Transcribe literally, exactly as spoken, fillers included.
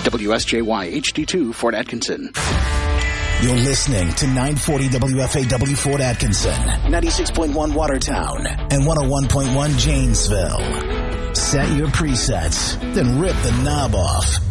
W S J Y H D two Fort Atkinson. You're listening to nine forty W F A W Fort Atkinson, ninety-six point one Watertown, and one oh one point one Janesville. Set your presets, then rip the knob off.